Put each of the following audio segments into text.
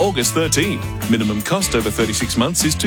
August 13. Minimum cost over 36 months is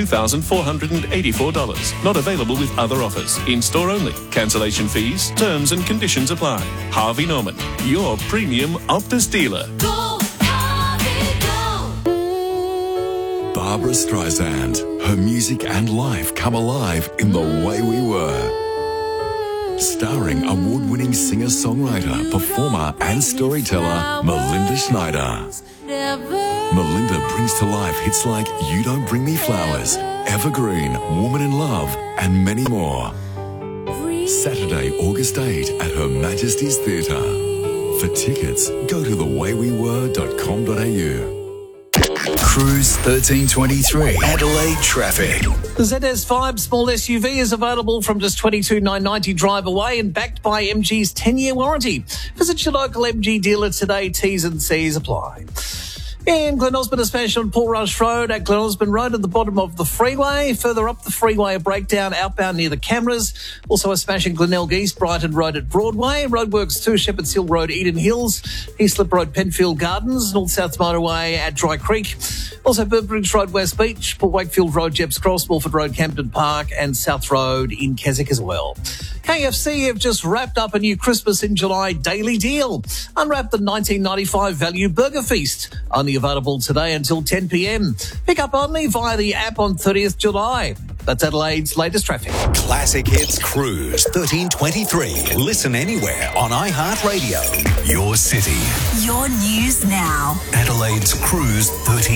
$2,484. Not available with other offers. In-store only. Cancellation fees, terms and conditions apply. Harvey Norman, your premium Optus dealer. Go, Harvey, go. Barbara Streisand. Her music and life come alive in The Way We Were. Starring award-winning singer-songwriter, performer and storyteller Melinda Schneider. Melinda brings to life hits like You Don't Bring Me Flowers, Evergreen, Woman in Love and many more. Saturday, August 8 at Her Majesty's Theatre. For tickets, go to thewaywewere.com.au. Cruise 1323 Adelaide traffic. The ZS5 small SUV is available from just $22,990 drive away and backed by MG's 10-year warranty. Visit your local MG dealer today. T's and C's apply. In Glen Osmond, a smash on Paul Rush Road at Glen Osmond Road at the bottom of the freeway. Further up the freeway, a breakdown outbound near the cameras. Also a smash in Glenelg East, Brighton Road at Broadway. Roadworks 2, Shepherds Hill Road, Eden Hills. Eastslip Road, Penfield Gardens. North-South Motorway at Dry Creek. Also Burbridge Road, West Beach. Port Wakefield Road, Jeps Cross. Morford Road, Campden Park. And South Road in Keswick as well. KFC have just wrapped up a new Christmas in July daily deal. Unwrap the 1995 Value Burger Feast. Only available today until 10 p.m. Pick up only via the app on 30th July. That's Adelaide's latest traffic. Classic Hits Cruise 1323. Listen anywhere on iHeartRadio. Your city. Your news now. Adelaide's Cruise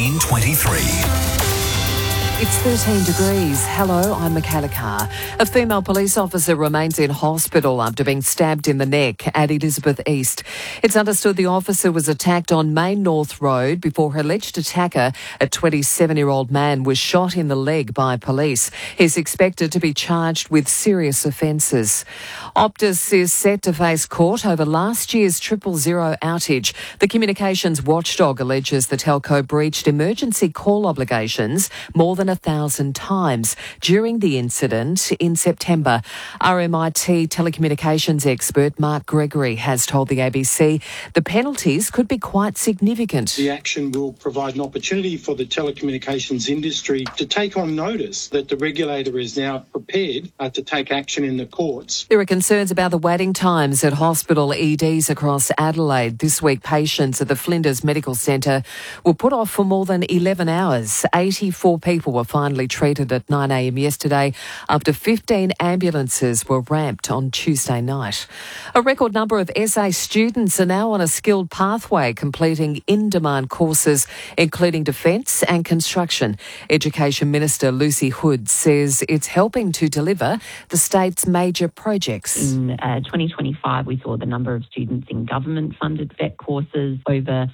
1323. It's 13 degrees. Hello, I'm Michaela Carr. A female police officer remains in hospital after being stabbed in the neck at Elizabeth East. It's understood the officer was attacked on Main North Road before her alleged attacker, a 27-year-old man, was shot in the leg by police. He's expected to be charged with serious offences. Optus is set to face court over last year's 000 outage. The communications watchdog alleges the telco breached emergency call obligations more than 1,000 times during the incident in September. RMIT telecommunications expert Mark Gregory has told the ABC the penalties could be quite significant. The action will provide an opportunity for the telecommunications industry to take on notice that the regulator is now prepared to take action in the courts. There are concerns about the waiting times at hospital EDs across Adelaide. This week, patients at the Flinders Medical Centre were put off for more than 11 hours. 84 people were finally treated at 9 a.m. yesterday after 15 ambulances were ramped on Tuesday night. A record number of SA students are now on a skilled pathway completing in-demand courses including defence and construction. Education Minister Lucy Hood says it's helping to deliver the state's major projects. In 2025, we saw the number of students in government-funded VET courses over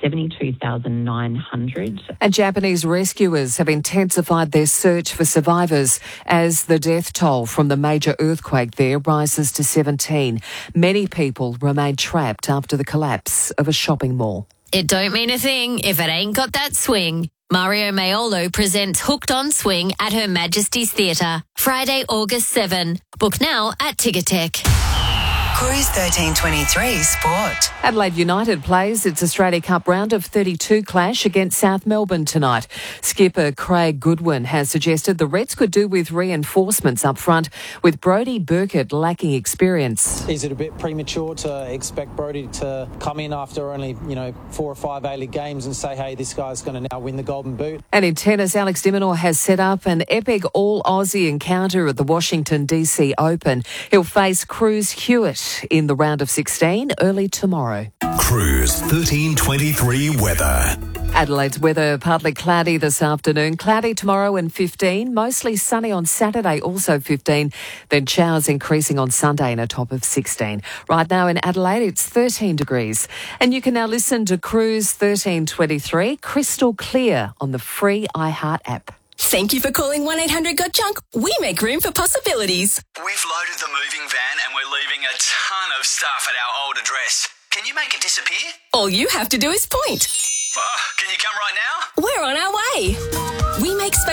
72,900. And Japanese rescuers have intensified their search for survivors as the death toll from the major earthquake there rises to 17. Many people remain trapped after the collapse of a shopping mall. It don't mean a thing if it ain't got that swing. Mario Maiolo presents Hooked on Swing at Her Majesty's Theatre, Friday, August 7. Book now at Ticketek. Cruise 1323 Sport. Adelaide United plays its Australia Cup round of 32 clash against South Melbourne tonight. Skipper Craig Goodwin has suggested the Reds could do with reinforcements up front, with Brodie Burkett lacking experience. Is it a bit premature to expect Brodie to come in after only, 4 or 5 A-League games and say, hey, this guy's going to now win the Golden Boot? And in tennis, Alex de Minaur has set up an epic all-Aussie encounter at the Washington DC Open. He'll face Cruz Hewitt in the round of 16 early tomorrow. Cruise 1323 weather. Adelaide's weather partly cloudy this afternoon, cloudy tomorrow and 15, mostly sunny on Saturday, also 15, then showers increasing on Sunday and a top of 16. Right now in Adelaide, it's 13 degrees. And you can now listen to Cruise 1323 crystal clear on the free iHeart app. Thank you for calling 1-800-GOT-JUNK. We make room for possibilities. We've loaded the moving van and we're leaving a ton of stuff at our old address. Can you make it disappear? All you have to do is point. Can you come right now? We're on our way. We make space for home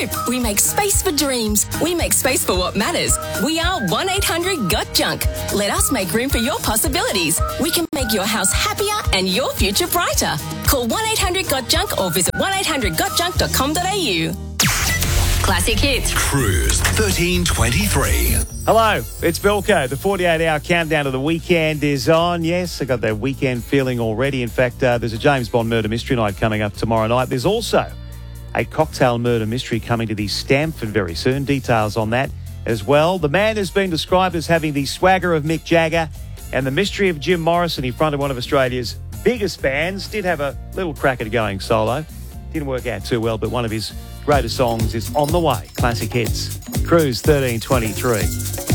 Hope. We make space for dreams. We make space for what matters. We are 1-800-GOT-JUNK. Let us make room for your possibilities. We can make your house happier and your future brighter. Call 1-800-GOT-JUNK or visit 1-800-GOT-JUNK.com.au. Classic hits. Cruise 1323. Hello, it's Bilko. The 48-hour countdown to the weekend is on. Yes, I got that weekend feeling already. In fact, there's a James Bond murder mystery night coming up tomorrow night. There's also a cocktail murder mystery coming to the Stamford very soon. Details on that as well. The man has been described as having the swagger of Mick Jagger, and the mystery of Jim Morrison. He fronted one of Australia's biggest bands. Did have a little crack at going solo. Didn't work out too well, but one of his greatest songs is on the way. Classic hits. Cruise 1323.